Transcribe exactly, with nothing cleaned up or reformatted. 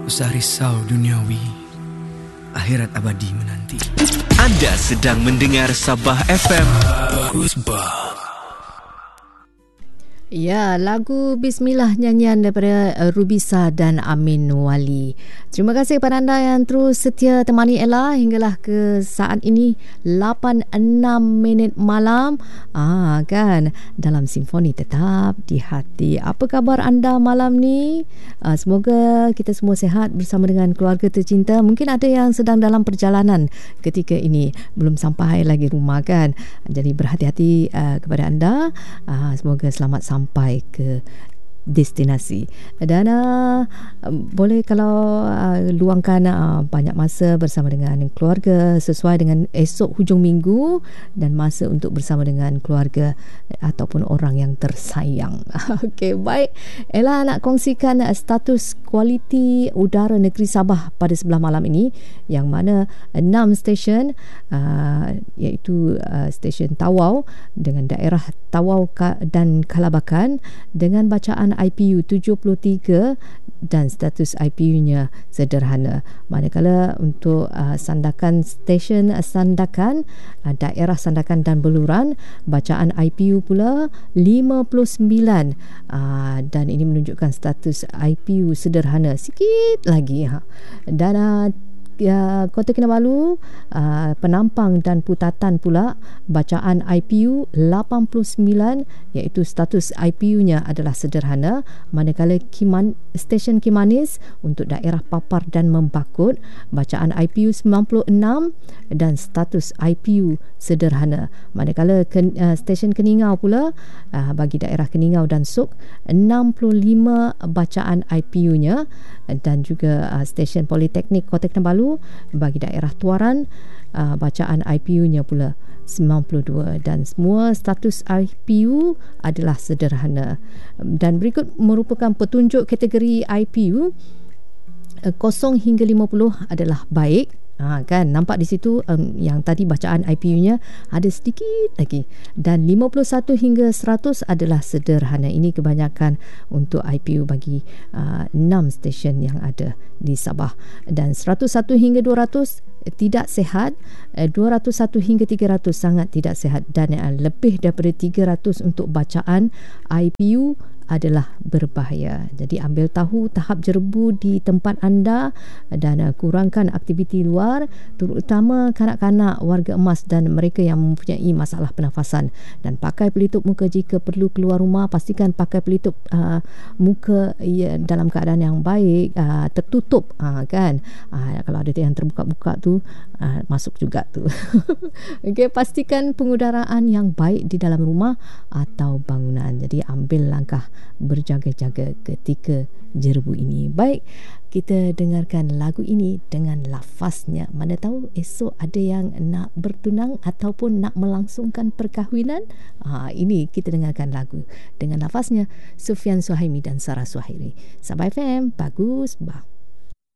usah risau duniawi, akhirat abadi menanti. Anda sedang mendengar Sabah F M. Bagus bah. Ya, lagu Bismillah nyanyian daripada Rubisa dan Amin Wali. Terima kasih kepada anda yang terus setia temani Ella hinggalah ke saat ini lapan enam minit malam. Ah kan, dalam simfoni tetap di hati. Apa khabar anda malam ni? Ah, semoga kita semua sihat bersama dengan keluarga tercinta. Mungkin ada yang sedang dalam perjalanan ketika ini, belum sampai lagi rumah kan. Jadi berhati-hati uh, kepada anda. Ah, semoga selamat sampai sampai ke destinasi dan uh, boleh kalau uh, luangkan uh, banyak masa bersama dengan keluarga sesuai dengan esok hujung minggu dan masa untuk bersama dengan keluarga ataupun orang yang tersayang. Okey, baik. Ella nak kongsikan uh, status kualiti udara negeri Sabah pada sebelah malam ini, yang mana enam stesen uh, iaitu uh, stesen Tawau dengan daerah Tawau dan Kalabakan dengan bacaan I P U tujuh puluh tiga dan status I P U-nya sederhana. Manakala untuk uh, Sandakan stesen Sandakan, uh, daerah Sandakan dan Beluran, bacaan I P U pula lima puluh sembilan uh, dan ini menunjukkan status I P U sederhana sikit lagi ha. Dan uh, Ya, Kota Kinabalu, uh, Penampang dan Putatan pula bacaan I P U lapan puluh sembilan, iaitu status I P U-nya adalah sederhana. Manakala Kiman, stesen Kimanis untuk daerah Papar dan Mempakut, bacaan I P U sembilan puluh enam dan status I P U sederhana. Manakala ken, uh, stesen Keningau pula uh, bagi daerah Keningau dan Suk enam puluh lima bacaan I P U-nya, dan juga uh, stesen Politeknik Kota Kinabalu bagi daerah Tuaran uh, bacaan I P U-nya pula sembilan puluh dua, dan semua status I P U adalah sederhana. Dan berikut merupakan petunjuk kategori I P U. uh, kosong hingga lima puluh adalah baik. Ha, kan nampak di situ um, yang tadi bacaan I P U-nya ada sedikit lagi, dan lima puluh satu hingga seratus adalah sederhana. Ini kebanyakan untuk I P U bagi uh, enam stesen yang ada di Sabah, dan seratus satu hingga dua ratus tidak sihat, dua ratus satu hingga tiga ratus sangat tidak sihat, dan uh, lebih daripada tiga ratus untuk bacaan I P U adalah berbahaya. Jadi ambil tahu tahap jerebu di tempat anda dan uh, kurangkan aktiviti luar, terutama kanak-kanak, warga emas dan mereka yang mempunyai masalah pernafasan. Dan pakai pelitup muka jika perlu keluar rumah. Pastikan pakai pelitup uh, muka ya, dalam keadaan yang baik, uh, tertutup uh, kan. Uh, kalau ada yang terbuka-buka tu uh, masuk juga tu. Okey, pastikan pengudaraan yang baik di dalam rumah atau bangunan. Jadi ambil langkah berjaga-jaga ketika jerebu ini. Baik, kita dengarkan lagu ini dengan lafaznya. Mana tahu esok ada yang nak bertunang ataupun nak melangsungkan perkahwinan. Ha, ini kita dengarkan lagu dengan lafaznya Sufian Suhaimi dan Sarah Suhairi. Sabah F M, bagus bah.